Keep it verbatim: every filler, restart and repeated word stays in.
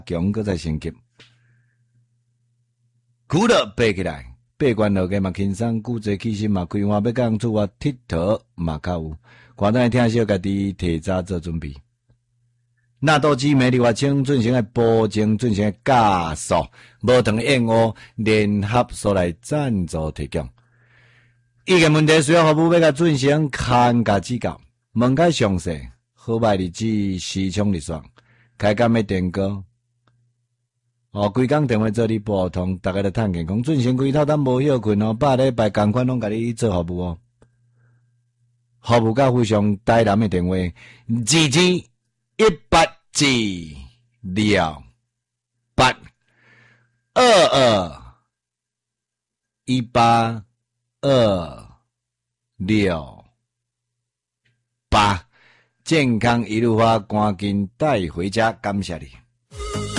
强搁再升级。久了爬起来，爬悬落个嘛轻松，鼓坐起身嘛开花，要讲出我佚佗嘛较有。看等听小家己提早做准备。纳豆姊妹的话，请进行个保证进行个加速，无糖燕窝联合所来赞助提供。意见问题需要服务要甲进行看家指教，问解详细，好卖日子时充日爽，开干的电歌。哦，规工电话做你拨通，大家都趁健康，进行规套单无休困哦，百礼拜共款拢甲你做服务哦。服务甲非常台南的电话，二二一八至六八二二一八二六八，健康一路发，赶紧带回家，感谢你。